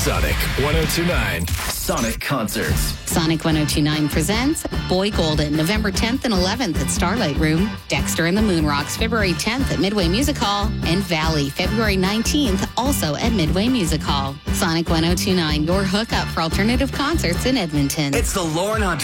Sonic 102.9. Sonic Concerts. Sonic 102.9 presents Boy Golden, November 10th and 11th at Starlight Room. Dexter and the Moonrocks, February 10th at Midway Music Hall. And Valley, February 19th, also at Midway Music Hall. Sonic 102.9, your hookup for alternative concerts in Edmonton. It's the Lauren Hunter